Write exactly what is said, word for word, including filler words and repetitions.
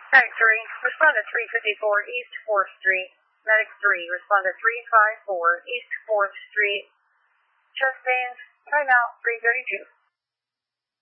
Medic three, respond to three fifty-four East fourth Street. Medic three, respond to three fifty-four East fourth Street. Chest veins, timeout three thirty-two.